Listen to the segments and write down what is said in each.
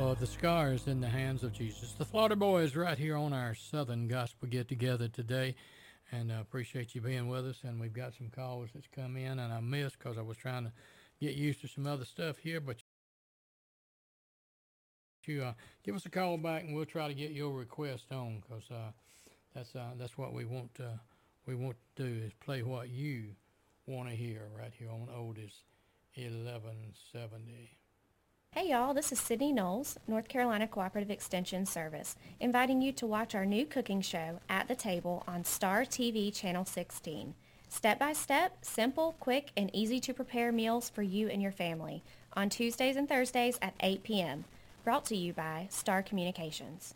The Scar is in the Hands of Jesus. The Florida Boys right here on our Southern Gospel Get Together today. And appreciate you being with us. And we've got some calls that's come in, and I missed because I was trying to get used to some other stuff here. But you give us a call back, and we'll try to get your request on, because that's what we want to do, is play what you want to hear right here on Otis 1170. Hey y'all, this is Sydney Knowles, North Carolina Cooperative Extension Service, inviting you to watch our new cooking show, At the Table, on Star TV Channel 16. Step-by-step, simple, quick, and easy to prepare meals for you and your family on Tuesdays and Thursdays at 8 p.m. Brought to you by Star Communications.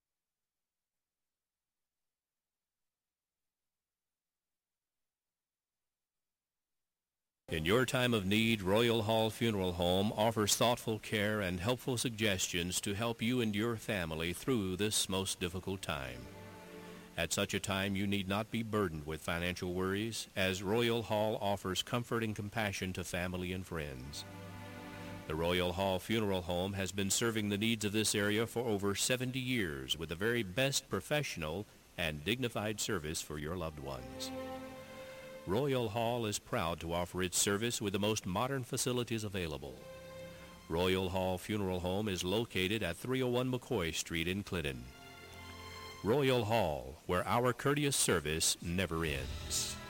In your time of need, Royal Hall Funeral Home offers thoughtful care and helpful suggestions to help you and your family through this most difficult time. At such a time, you need not be burdened with financial worries, as Royal Hall offers comfort and compassion to family and friends. The Royal Hall Funeral Home has been serving the needs of this area for over 70 years with the very best professional and dignified service for your loved ones. Royal Hall is proud to offer its service with the most modern facilities available. Royal Hall Funeral Home is located at 301 McCoy Street in Clinton. Royal Hall, where our courteous service never ends.